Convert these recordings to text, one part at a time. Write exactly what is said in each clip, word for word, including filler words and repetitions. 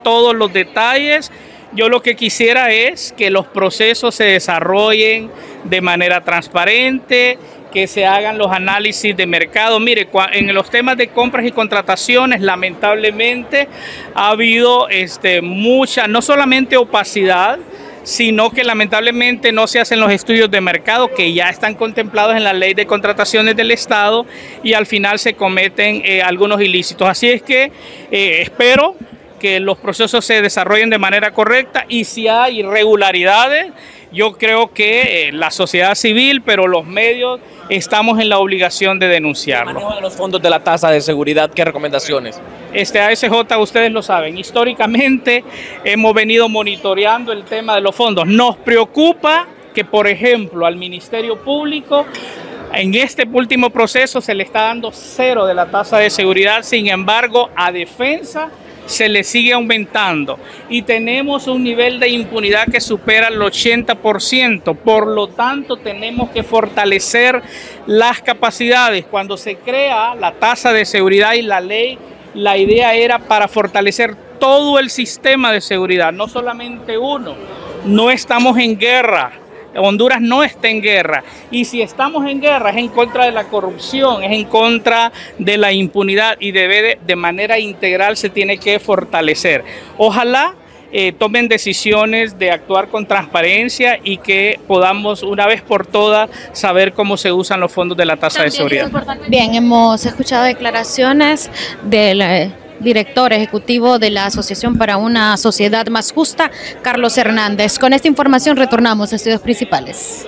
todos los detalles. Yo lo que quisiera es que los procesos se desarrollen de manera transparente, que se hagan los análisis de mercado. Mire, en los temas de compras y contrataciones, lamentablemente ha habido este, mucha, no solamente opacidad, sino que lamentablemente no se hacen los estudios de mercado que ya están contemplados en la ley de contrataciones del Estado y al final se cometen eh, algunos ilícitos. Así es que eh, espero que los procesos se desarrollen de manera correcta y si hay irregularidades, yo creo que eh, la sociedad civil, pero los medios, estamos en la obligación de denunciarlo. ¿Manejo de los fondos de la tasa de seguridad? ¿Qué recomendaciones? Este A S J, ustedes lo saben, históricamente hemos venido monitoreando el tema de los fondos. Nos preocupa que, por ejemplo, al Ministerio Público, en este último proceso se le está dando cero de la tasa de seguridad, sin embargo, a defensa se le sigue aumentando y tenemos un nivel de impunidad que supera el ochenta por ciento. Por lo tanto, tenemos que fortalecer las capacidades. Cuando se crea la tasa de seguridad y la ley, la idea era para fortalecer todo el sistema de seguridad, no solamente uno. No estamos en guerra. Honduras no está en guerra y si estamos en guerra es en contra de la corrupción, es en contra de la impunidad y debe de, de manera integral se tiene que fortalecer. Ojalá eh, tomen decisiones de actuar con transparencia y que podamos una vez por todas saber cómo se usan los fondos de la tasa de seguridad. Bien, hemos escuchado declaraciones del eh, director ejecutivo de la Asociación para una Sociedad Más Justa, Carlos Hernández. Con esta información retornamos a estudios principales.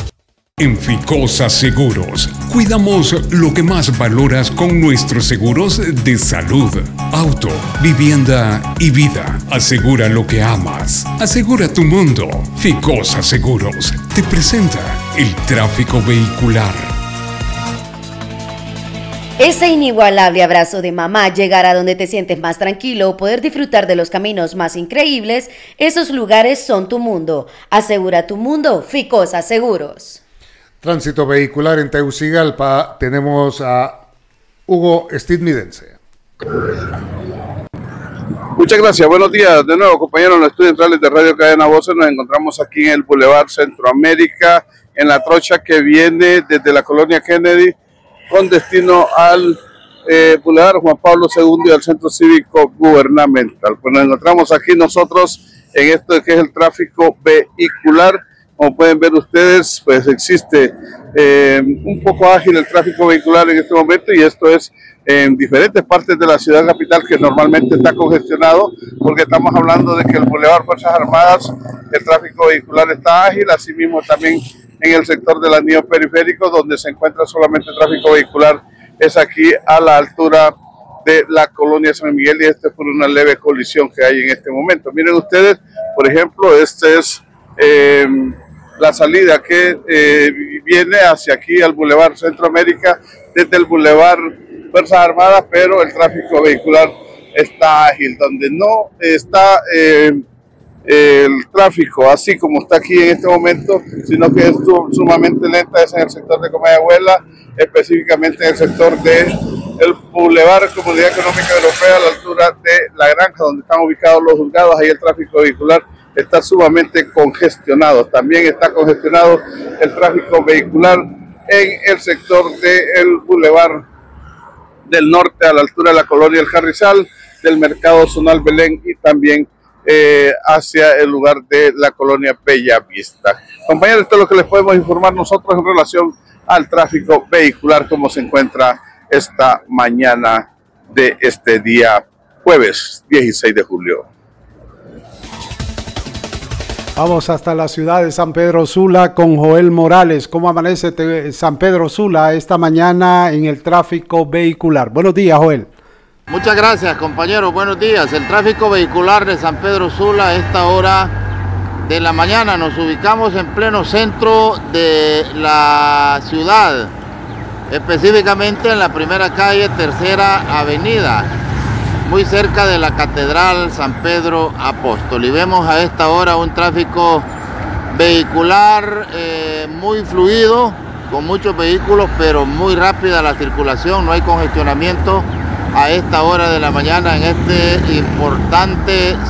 En Ficosa Seguros, cuidamos lo que más valoras con nuestros seguros de salud, auto, vivienda y vida. Asegura lo que amas. Asegura tu mundo. Ficosa Seguros te presenta el tráfico vehicular. Ese inigualable abrazo de mamá, llegar a donde te sientes más tranquilo, poder disfrutar de los caminos más increíbles, esos lugares son tu mundo. Asegura tu mundo, Ficosa Seguros. Tránsito vehicular en Tegucigalpa, tenemos a Hugo Stidmidense. Muchas gracias, buenos días de nuevo compañeros en los estudios centrales de Radio Cadena Voces. Nos encontramos aquí en el Boulevard Centroamérica, en la trocha que viene desde la colonia Kennedy, con destino al eh, Boulevard Juan Pablo segundo y al Centro Cívico Gubernamental. Pues nos encontramos aquí nosotros en esto que es el tráfico vehicular. Como pueden ver ustedes, pues existe eh, un poco ágil el tráfico vehicular en este momento y esto es en diferentes partes de la ciudad capital que normalmente está congestionado porque estamos hablando de que el Boulevard Fuerzas Armadas, el tráfico vehicular está ágil, asimismo también en el sector del anillo periférico, donde se encuentra solamente tráfico vehicular, es aquí a la altura de la colonia San Miguel y este es por una leve colisión que hay en este momento. Miren ustedes, por ejemplo, este es eh, la salida que eh, viene hacia aquí al Boulevard Centroamérica, desde el Boulevard Fuerzas Armadas, pero el tráfico vehicular está ágil, donde no está Eh, el tráfico así como está aquí en este momento, sino que es sumamente lenta, es en el sector de Comayagüela, específicamente en el sector de el Boulevard Comunidad Económica Europea, a la altura de La Granja, donde están ubicados los juzgados. Ahí el tráfico vehicular está sumamente congestionado. También está congestionado el tráfico vehicular en el sector del Boulevard del Norte, a la altura de la colonia El Carrizal, del Mercado Zonal Belén y también Eh, hacia el lugar de la colonia Bella Vista. Compañeros, esto es lo que les podemos informar nosotros en relación al tráfico vehicular, como se encuentra esta mañana de este día jueves dieciséis de julio. Vamos hasta la ciudad de San Pedro Sula con Joel Morales. ¿Cómo amanece San Pedro Sula esta mañana en el tráfico vehicular? Buenos días, Joel. Muchas gracias, compañeros. Buenos días. El tráfico vehicular de San Pedro Sula a esta hora de la mañana. Nos ubicamos en pleno centro de la ciudad, específicamente en la primera calle, tercera avenida, muy cerca de la Catedral San Pedro Apóstol. Y vemos a esta hora un tráfico vehicular eh, muy fluido, con muchos vehículos, pero muy rápida la circulación, no hay congestionamiento a esta hora de la mañana en este importante